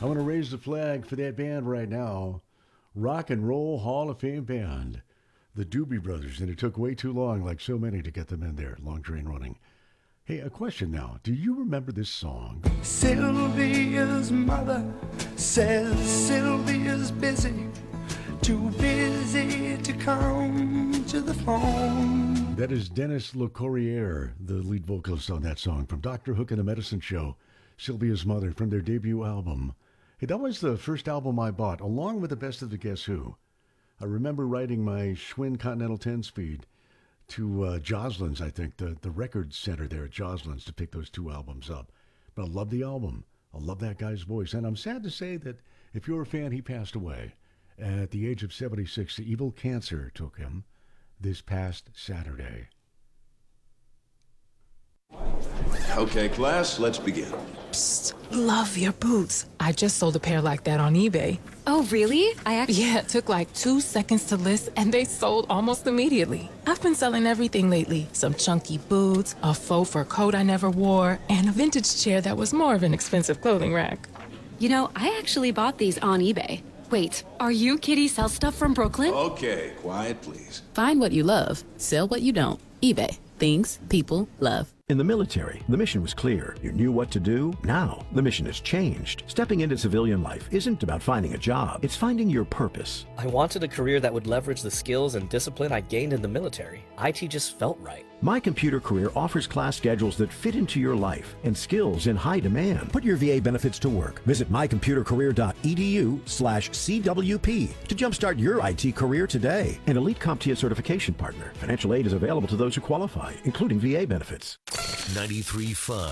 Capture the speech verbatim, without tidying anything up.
I want to raise the flag for that band right now. Rock and Roll Hall of Fame band. The Doobie Brothers, and it took way too long, like so many, to get them in there. Long train running. Hey, a question now. Do you remember this song? Sylvia's mother says Sylvia's busy, too busy to come to the phone. That is Dennis LeCourrier, the lead vocalist on that song, from Doctor Hook and the Medicine Show, Sylvia's Mother, from their debut album. Hey, that was the first album I bought, along with the best of the Guess Who. I remember riding my Schwinn Continental ten-speed to uh, Joslin's, I think, the, the record center there at Joslin's, to pick those two albums up. But I love the album. I love that guy's voice. And I'm sad to say that if you're a fan, he passed away. At the age of seventy-six, the evil cancer took him this past Saturday. Okay, class, let's begin. Psst, love your boots. I just sold a pair like that on eBay. Oh, really? I actually... Yeah, it took like two seconds to list, and they sold almost immediately. I've been selling everything lately. Some chunky boots, a faux fur coat I never wore, and a vintage chair that was more of an expensive clothing rack. You know, I actually bought these on eBay. Wait, are you Kitty Sell Stuff from Brooklyn? Okay, quiet, please. Find what you love, sell what you don't. eBay. Things people love. In the military, the mission was clear. You knew what to do. Now, the mission has changed. Stepping into civilian life isn't about finding a job. It's finding your purpose. I wanted a career that would leverage the skills and discipline I gained in the military. I T just felt right. My Computer Career offers class schedules that fit into your life and skills in high demand. Put your V A benefits to work. Visit mycomputercareer.edu slash CWP to jumpstart your I T career today. An elite CompTIA certification partner. Financial aid is available to those who qualify, including V A benefits. ninety-three point five